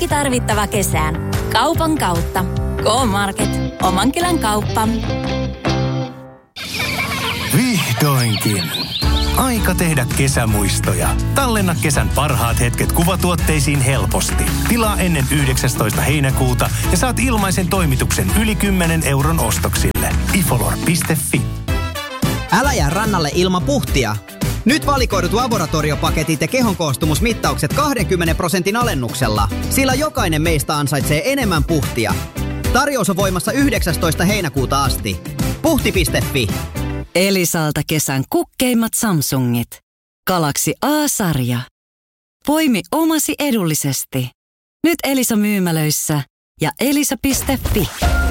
Kaikki tarvittava kesään. Kaupan kautta. K-Market. Oman kylän kauppa. Vihdoinkin. Aika tehdä kesämuistoja. Tallenna kesän parhaat hetket kuvatuotteisiin helposti. Tilaa ennen 19. heinäkuuta ja saat ilmaisen toimituksen yli 10 euron ostoksille. ifolor.fi. Älä jää rannalle ilman puhtia. Nyt valikoidut laboratoriopaketit ja kehonkoostumusmittaukset 20% alennuksella, sillä jokainen meistä ansaitsee enemmän puhtia. Tarjous on voimassa 19. heinäkuuta asti. Puhti.fi. Elisalta kesän kukkeimmat Samsungit. Galaxy A-sarja. Poimi omasi edullisesti. Nyt Elisa myymälöissä ja elisa.fi.